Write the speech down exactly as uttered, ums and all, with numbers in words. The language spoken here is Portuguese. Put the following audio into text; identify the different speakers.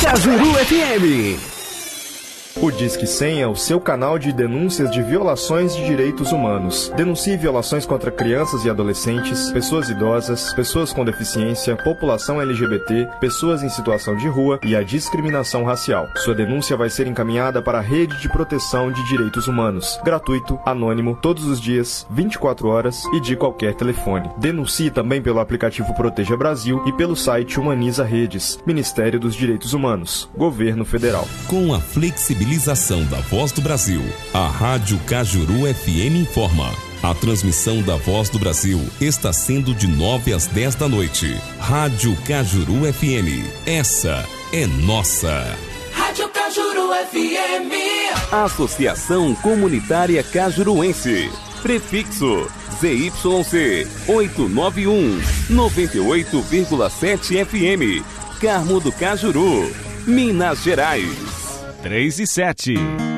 Speaker 1: Cajuru F M.
Speaker 2: O Disque cem é o seu canal de denúncias de violações de direitos humanos. Denuncie violações contra crianças e adolescentes, pessoas idosas, pessoas com deficiência, população L G B T, pessoas em situação de rua e a discriminação racial. Sua denúncia vai ser encaminhada para a Rede de Proteção de Direitos Humanos. Gratuito, anônimo, todos os dias, vinte e quatro horas e de qualquer telefone. Denuncie também pelo aplicativo Proteja Brasil e pelo site Humaniza Redes. Ministério dos Direitos Humanos. Governo Federal.
Speaker 3: Com a flexibilidade da Voz do Brasil, a Rádio Cajuru F M informa. A transmissão da Voz do Brasil está sendo de nove às dez da noite. Rádio Cajuru F M. Essa é nossa.
Speaker 4: Rádio Cajuru F M.
Speaker 1: Associação Comunitária Cajuruense. Prefixo Z Y C oitocentos e noventa e um, noventa e oito vírgula sete F M. Carmo do Cajuru, Minas Gerais.
Speaker 5: três e sete.